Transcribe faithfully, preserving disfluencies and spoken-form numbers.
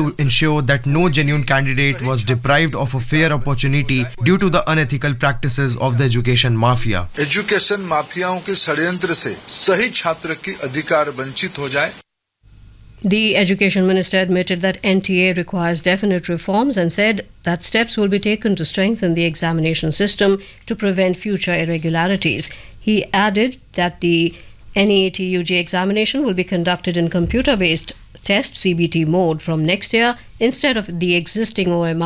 to ensure that no genuine candidate was deprived of a fair opportunity due to the unethical practices of the education mafia. Education माफियाओं के षड्यंत्र से सही छात्र की अधिकार वंचित हो जाए. The Education Minister admitted that N T A requires definite reforms and said that steps will be taken to strengthen the examination system to prevent future irregularities. He added that the N E A T U G examination will be conducted in computer-based test C B T mode from next year instead of the existing O M R